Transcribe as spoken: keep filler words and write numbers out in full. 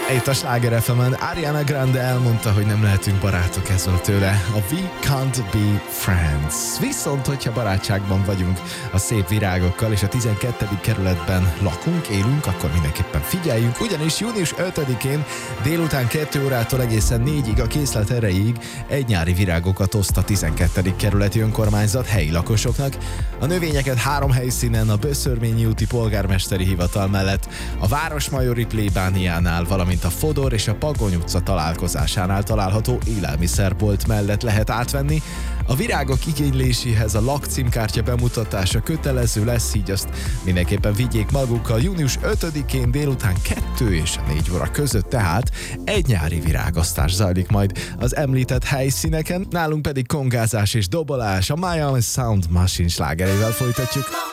Itt a Sláger ef emen Ariana Grande elmondta, hogy nem lehetünk barátok, ez volt tőle. A We Can't Be Friends. Viszont, hogyha barátságban vagyunk a szép virágokkal, és a tizenkettedik kerületben lakunk, élünk, akkor mindenképpen figyeljünk, ugyanis június ötödikén délután kettő órától egészen négyig a készlet erejéig egy nyári virágokat oszt a tizenkettedik kerületi önkormányzat helyi lakosoknak. A növényeket három helyszínen, a Böszörményi úti polgármesteri hivatal mellett, a Városmajori plébániánál, valamint a Fodor és a Pagony utca találkozásánál található élelmiszerbolt mellett lehet átvenni. A virágok igényléséhez a lakcímkártya bemutatása kötelező lesz, így azt mindenképpen vigyék magukkal. Június ötödikén délután kettő és négy óra között tehát egy nyári virágasztás zajlik majd az említett helyszíneken, nálunk pedig kongázás és dobolás, a Miami Sound Machine slágerével folytatjuk.